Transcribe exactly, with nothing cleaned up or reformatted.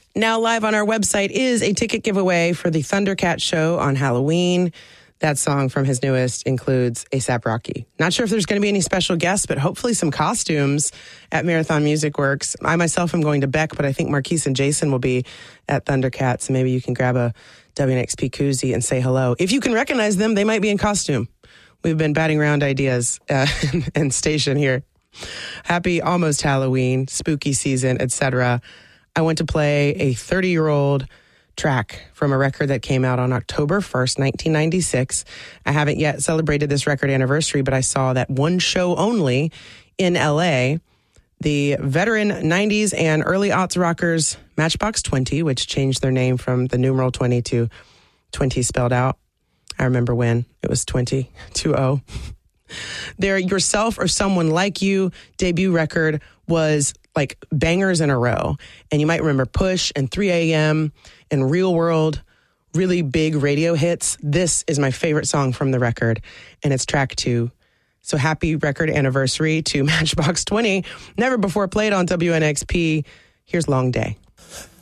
Now live on our website is a ticket giveaway for the Thundercat show on Halloween. That song from his newest includes A$AP Rocky. Not sure if there's going to be any special guests, but hopefully some costumes at Marathon Music Works. I myself am going to Beck, but I think Marquise and Jason will be at Thundercat, so maybe you can grab a W N X P koozie and say hello. If you can recognize them, they might be in costume. We've been batting around ideas uh, and station here. Happy almost Halloween, spooky season, et cetera. I went to play a thirty-year-old track from a record that came out on October first, nineteen ninety-six. I haven't yet celebrated this record anniversary, but I saw that one show only in L A. The veteran nineties and early aughts rockers Matchbox twenty, which changed their name from the numeral twenty to twenty spelled out. I remember when it was twenty, two oh. Their Yourself or Someone Like You debut record was like bangers in a row. And you might remember Push and three a.m. and Real World, really big radio hits. This is my favorite song from the record, and it's track two. So happy record anniversary to Matchbox twenty. Never before played on W N X P. Here's Long Day.